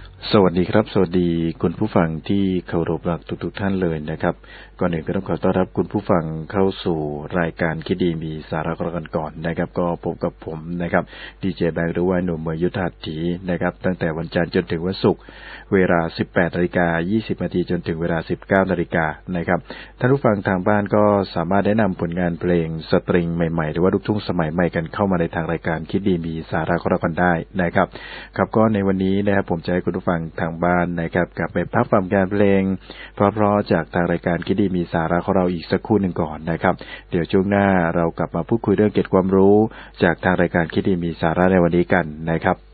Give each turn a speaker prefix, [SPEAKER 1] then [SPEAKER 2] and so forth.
[SPEAKER 1] สวัสดีครับสวัสดีคุณผู้ฟังที่เคารพรักทุกท่านเลยนะครับก่อนอื่นก็ต้องขอต้อนรับคุณผู้ฟังเข้าสู่รายการคิดดีมีสาระกันก่อนนะครับก็พบกับผมนะครับดีเจแบงค์หรือว่าหนุ่มเมยุทธาถีนะครับตั้งแต่วันจันทร์จนถึงวันศุกร์เวลา 18:20 น.จนถึงเวลา 19 น.นะครับท่านผู้ฟังทางบ้านก็สามารถแนะนำผลงานเพลงสตริงใหม่ๆหรือว่าลูกทุ่งสมัยใหม่กันเข้ามาในทางรายการคิดดีมีสาระกันได้นะครับครับก็ในวันนี้นะครับผมจะให้คุณผู้ฟังทางบ้านนะครับกลับไปพักฟังการเพลงเพราะๆจากทางรายการคิดดีมีสาระของเราอีกสักครู่หนึ่งก่อนนะครับเดี๋ยวช่วงหน้าเรากลับมาพูดคุยเรื่องเกร็ดความรู้จากทางรายการคิดดีมีสาระในวันนี้กันนะครับ